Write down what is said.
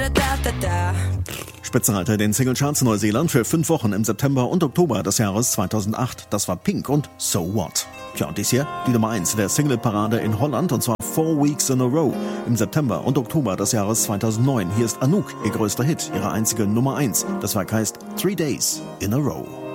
Spitzenreiter den Singlecharts in Neuseeland für 5 Wochen im September und Oktober des Jahres 2008. Das war Pink und So What. Tja, und dies hier die Nummer 1 der Singleparade in Holland, und zwar 4 Weeks in a Row im September und Oktober des Jahres 2009. Hier ist Anouk, ihr größter Hit, ihre einzige Nummer 1. Das Werk heißt 3 Days in a Row.